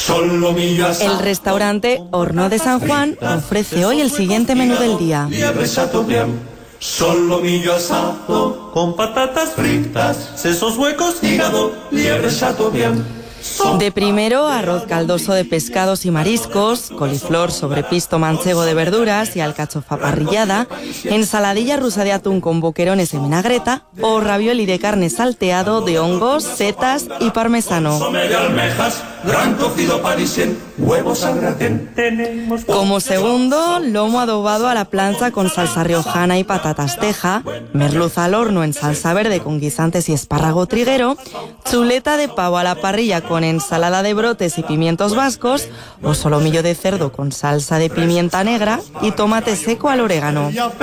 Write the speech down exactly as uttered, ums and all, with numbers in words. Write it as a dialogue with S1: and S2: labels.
S1: El restaurante Horno de San Juan ofrece hoy el siguiente menú del día.
S2: Solomillo asado con patatas fritas, sesos huecos, hígado, liebre chateaubriand.
S1: De primero, arroz caldoso de pescados y mariscos, coliflor sobre pisto manchego de verduras y alcachofa parrillada, ensaladilla rusa de atún con boquerones en vinagreta o ravioli de carne salteado de hongos, setas y parmesano. Como segundo, lomo adobado a la plancha con salsa riojana y patatas teja, merluza al horno en salsa verde con guisantes y espárrago triguero, chuleta de pavo a la parrilla con ensalada de brotes y pimientos vascos o solomillo de cerdo con salsa de pimienta negra y tomate seco al orégano.